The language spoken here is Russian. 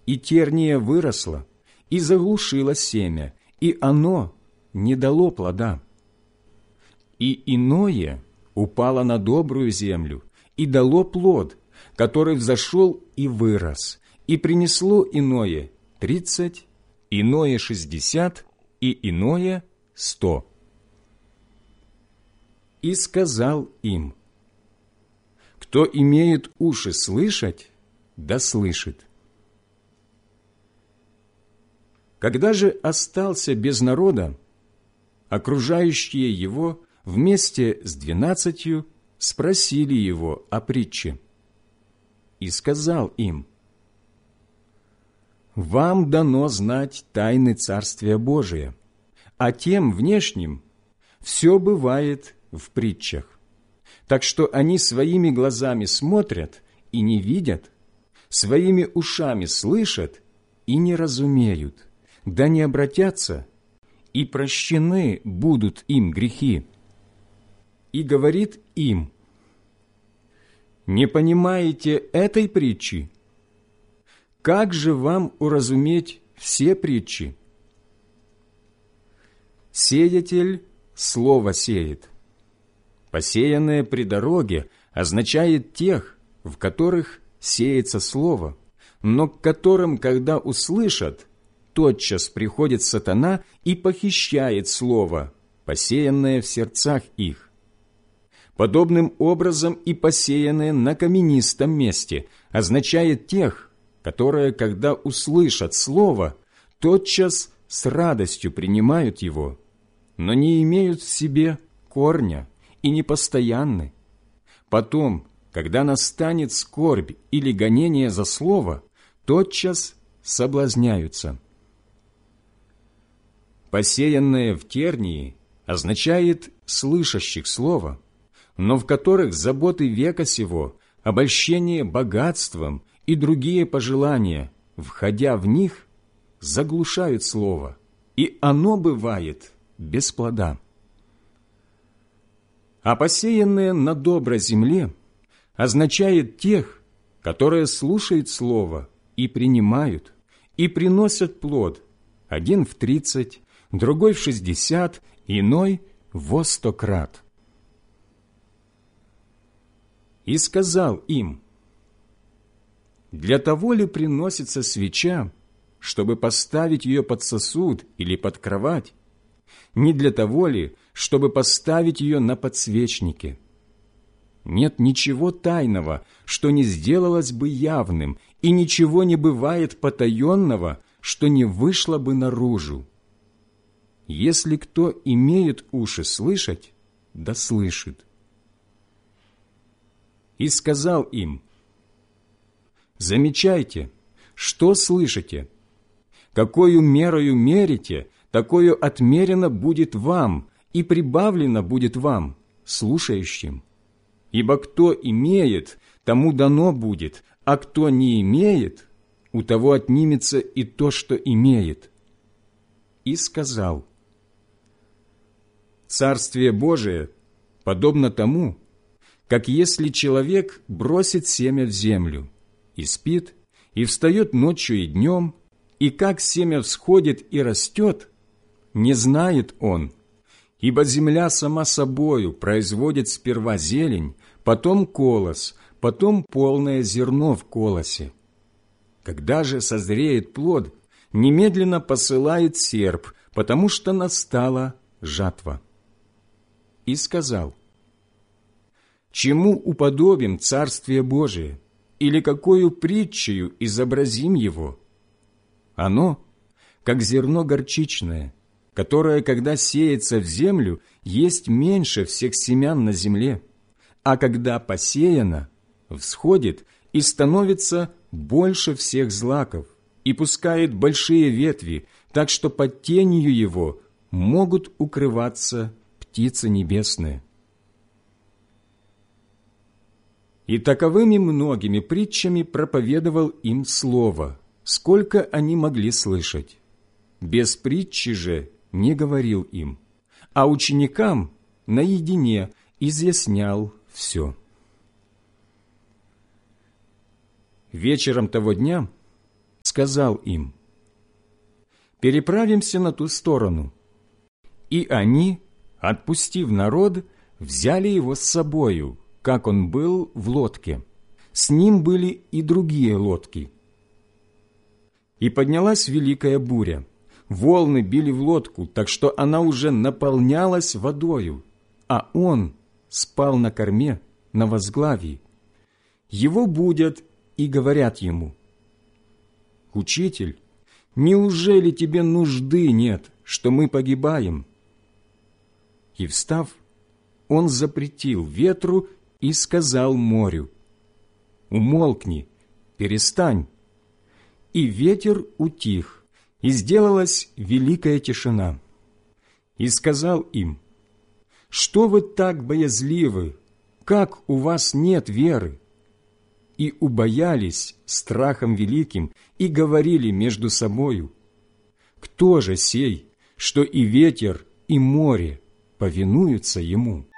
и терния выросла, и заглушила семя, и оно не дало плода. И иное упало на добрую землю, и дало плод, который взошел и вырос, и принесло иное 30, иное 60, и иное 100. И сказал им: кто имеет уши слышать, да слышит. Когда же остался без народа, окружающие его вместе с 12 спросили его о притче. И сказал им: вам дано знать тайны Царствия Божия, а тем внешним все бывает в притчах. Так что они своими глазами смотрят и не видят, своими ушами слышат и не разумеют, да не обратятся, и прощены будут им грехи. И говорит им: не понимаете этой притчи? Как же вам уразуметь все притчи? Сеятель слово сеет. Посеянное при дороге означает тех, в которых сеется слово, но к которым, когда услышат, тотчас приходит сатана и похищает слово, посеянное в сердцах их. Подобным образом и посеянное на каменистом месте означает тех, которые, когда услышат слово, тотчас с радостью принимают его, но не имеют в себе корня и непостоянны. Потом, когда настанет скорбь или гонение за слово, тотчас соблазняются. Посеянное в тернии означает слышащих слово, но в которых заботы века сего, обольщение богатством и другие пожелания, входя в них, заглушают слово, и оно бывает без плода. А посеянное на доброй земле означает тех, которые слушают слово и принимают, и приносят плод, один в 30, другой в 60, иной во 100 крат. И сказал им: для того ли приносится свеча, чтобы поставить ее под сосуд или под кровать? Не для того ли, чтобы поставить ее на подсвечнике? Нет ничего тайного, что не сделалось бы явным, и ничего не бывает потаенного, что не вышло бы наружу. Если кто имеет уши слышать, да слышит. И сказал им: замечайте, что слышите, какою мерою мерите, такою отмерено будет вам, и прибавлено будет вам, слушающим. Ибо кто имеет, тому дано будет, а кто не имеет, у того отнимется и то, что имеет. И сказал: Царствие Божие подобно тому, как если человек бросит семя в землю, и спит, и встает ночью и днем, и как семя всходит и растет, не знает он, ибо земля сама собою производит сперва зелень, потом колос, потом полное зерно в колосе. Когда же созреет плод, немедленно посылает серп, потому что настала жатва. И сказал: чему уподобим Царствие Божие, или какою притчею изобразим его? Оно, как зерно горчичное, которое, когда сеется в землю, есть меньше всех семян на земле, а когда посеяно, всходит и становится больше всех злаков, и пускает большие ветви, так что под тенью его могут укрываться птицы небесные. И таковыми многими притчами проповедовал им слово, сколько они могли слышать. Без притчи же не говорил им, а ученикам наедине изъяснял все. Вечером того дня сказал им: «Переправимся на ту сторону». И они, отпустив народ, взяли его с собою, как он был в лодке. С ним были и другие лодки. И поднялась великая буря. Волны били в лодку, так что она уже наполнялась водою, а он спал на корме, на возглавии. Его будят и говорят ему: «Учитель, неужели тебе нужды нет, что мы погибаем?» И, встав, он запретил ветру и сказал морю: «Умолкни, перестань». И ветер утих, и сделалась великая тишина. И сказал им: «Что вы так боязливы? Как у вас нет веры?» И убоялись страхом великим, и говорили между собою: «Кто же сей, что и ветер, и море повинуются ему?»